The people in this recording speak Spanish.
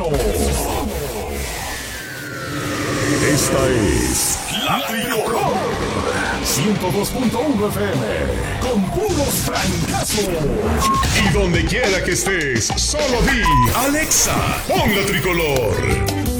Somos. Esta es La Tricolor 102.1 FM con puros francazos. Y donde quiera que estés, solo di Alexa, pon La Tricolor.